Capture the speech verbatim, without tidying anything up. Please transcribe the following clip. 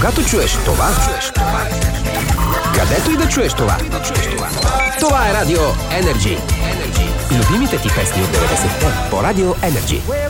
Когато чуеш това, където и да чуеш това, това е Радио Енерджи. Любимите ти песни от деветдесетте по Радио Енерджи.